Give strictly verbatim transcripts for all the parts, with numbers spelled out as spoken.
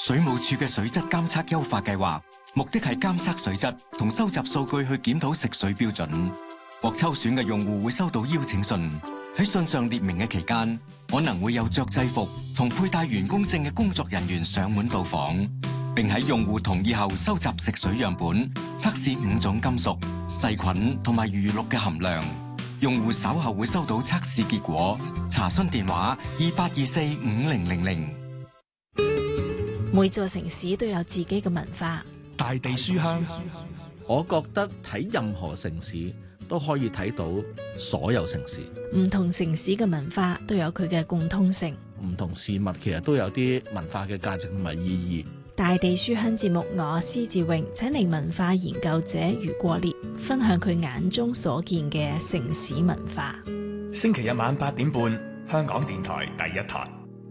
水務署嘅水質監測優化計劃，目的係監測水質同收集數據去檢討食水標準。獲抽選嘅用戶會收到邀請信，喺信上列明嘅期間，可能會有着制服同佩戴員工證嘅工作人員上門到訪，並喺用戶同意後收集食水樣本，測試五種金屬、細菌同埋餘氯嘅含量。用戶稍後會收到測試結果。查詢電話二八二四五零零零。 每座城市都有自己嘅文化。 大地書香， 我覺得睇任何城市都可以睇到所有城市。 唔同城市嘅文化都有佢嘅共通性。 唔同事物其實都有啲文化嘅價值同埋意義。 大地書香節目，我施志榮請嚟文化研究者余國烈分享佢眼中所見嘅城市文化。 星期日晚八點半，香港電台第一台。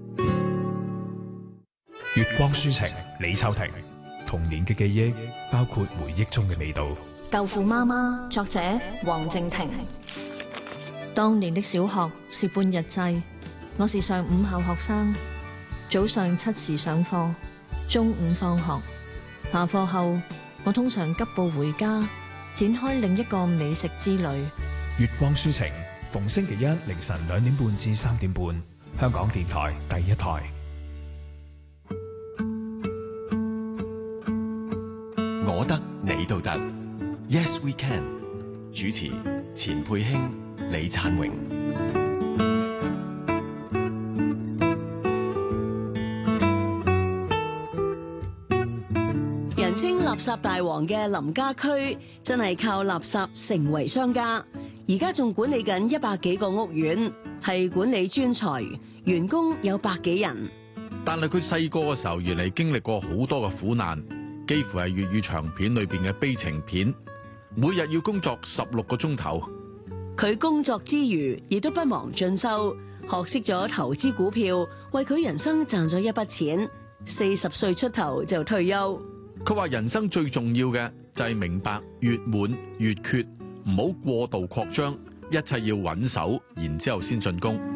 月光書情，李秋婷。童年嘅記憶包括回憶中嘅味道。 豆腐媽媽，作者黃靜婷。當年的小學是半日制，我是上午校學生，早上七時上課，中午放學，下課後我通常急步回家，展開另一個美食之旅。 月光書情，逢星期一凌晨兩點半至三點半，香港電台第一台。 我得你都得 ，Yes we can。主持錢佩卿、李燦榮。 人稱垃圾大王嘅林家駒，真係靠垃圾成為商家。而家仲管理緊一百幾個屋苑，係管理專才，員工有百幾人。 但係佢細個嘅時候，原嚟經歷過好多嘅苦難。幾乎係粵語長片裏邊嘅悲情片，每日要工作十六個鐘頭。 佢工作之餘，亦都不忘進修，學識咗投資股票，為佢人生賺咗一筆錢。四十歲出頭就退休。 佢話人生最重要嘅就係明白越滿越缺，唔好過度擴張，一切要穩守，然之後先進攻。